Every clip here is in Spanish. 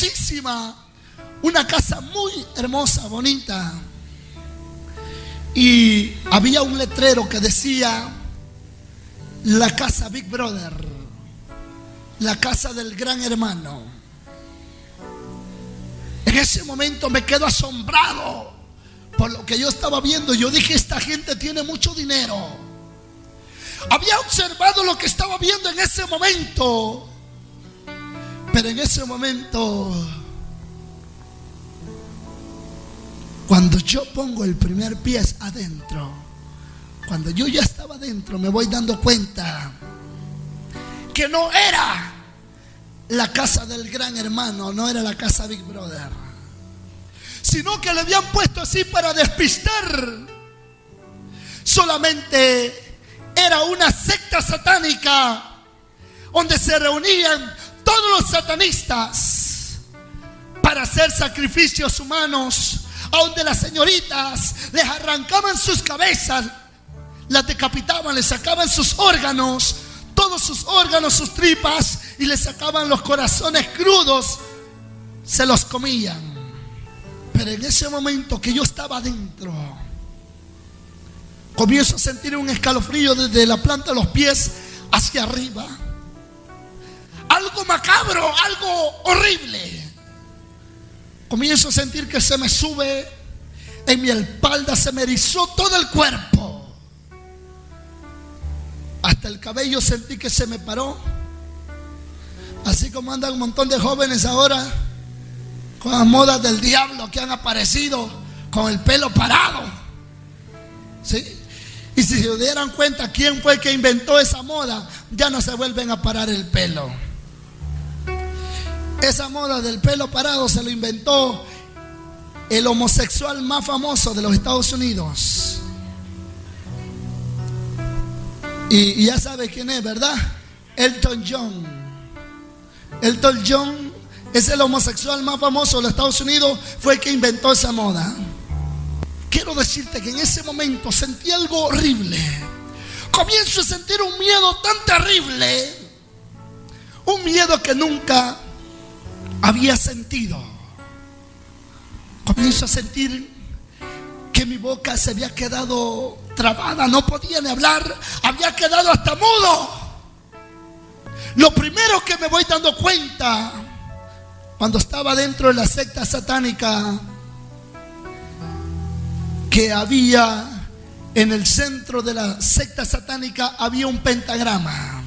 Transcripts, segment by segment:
hermosísima, una casa muy hermosa, bonita. Y había un letrero que decía: la casa Big Brother, la casa del gran hermano. En ese momento me quedo asombrado por lo que yo estaba viendo. Yo dije: esta gente tiene mucho dinero. Había observado lo que estaba viendo en ese momento, pero en ese momento, cuando yo pongo el primer pie adentro, cuando yo ya estaba adentro, me voy dando cuenta que no era la casa del gran hermano, no era la casa Big Brother, sino que le habían puesto así para despistar. Solamente era una secta satánica donde se reunían todos los satanistas para hacer sacrificios humanos, a donde las señoritas les arrancaban sus cabezas, las decapitaban, les sacaban sus órganos, todos sus órganos, sus tripas, y les sacaban los corazones crudos, se los comían. Pero en ese momento que yo estaba adentro, comienzo a sentir un escalofrío desde la planta de los pies hacia arriba. Algo macabro, algo horrible. Comienzo a sentir que se me sube en mi espalda, se me erizó todo el cuerpo. Hasta el cabello sentí que se me paró. Así como andan un montón de jóvenes ahora con las modas del diablo que han aparecido con el pelo parado. ¿Sí? Y si se dieran cuenta quién fue el que inventó esa moda, ya no se vuelven a parar el pelo. Esa moda del pelo parado se lo inventó el homosexual más famoso de los Estados Unidos. Y ya sabe quién es, ¿verdad? Elton John. Elton John es el homosexual más famoso de los Estados Unidos, fue el que inventó esa moda. Quiero decirte que en ese momento sentí algo horrible. Comienzo a sentir un miedo tan terrible, un miedo que nunca había sentido. Comienzo a sentir que mi boca se había quedado trabada, no podía ni hablar, había quedado hasta mudo. Lo primero que me voy dando cuenta cuando estaba dentro de la secta satánica, que había en el centro de la secta satánica había un pentagrama.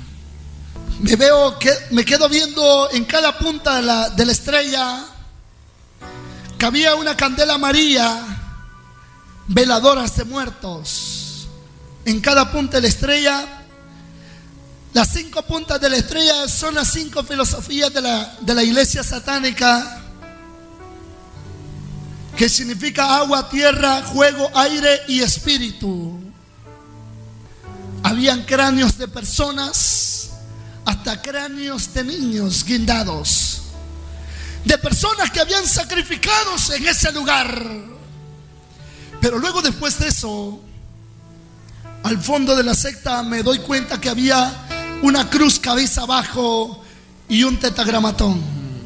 Me quedo viendo en cada punta de la estrella que había una candela amarilla, veladoras de muertos. En cada punta de la estrella, las 5 puntas de la estrella son las 5 filosofías de la iglesia satánica, que significa agua, tierra, fuego, aire y espíritu. Habían cráneos de personas, hasta cráneos de niños guindados, de personas que habían sacrificado en ese lugar. Pero luego, después de eso, al fondo de la secta me doy cuenta que había una cruz cabeza abajo y un tetragramatón.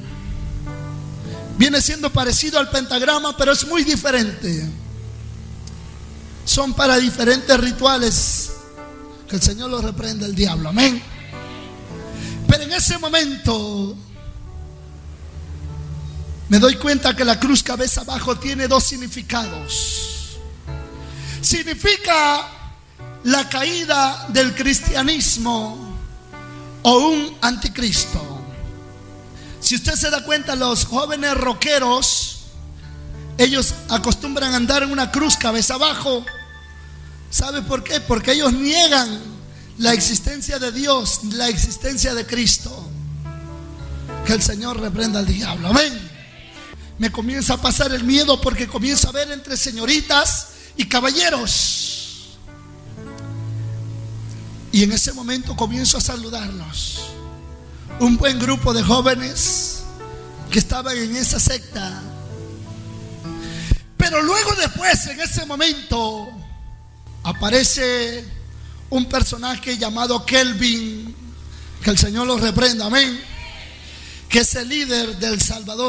Viene siendo parecido al pentagrama, pero es muy diferente. Son para diferentes rituales. Que el Señor lo reprenda el diablo, amén. Pero en ese momento me doy cuenta que la cruz cabeza abajo tiene 2 significados. Significa la caída del cristianismo o un anticristo. Si usted se da cuenta, los jóvenes rockeros, ellos acostumbran a andar en una cruz cabeza abajo. ¿Sabe por qué? Porque ellos niegan la existencia de Dios, la existencia de Cristo. Que el Señor reprenda al diablo, amén. Me comienza a pasar el miedo porque comienzo a ver entre señoritas y caballeros. Y en ese momento comienzo a saludarlos. Un buen grupo de jóvenes que estaban en esa secta. Pero luego, después, en ese momento, aparece un personaje llamado Kelvin, que el Señor lo reprenda, amén, que es el líder del Salvador.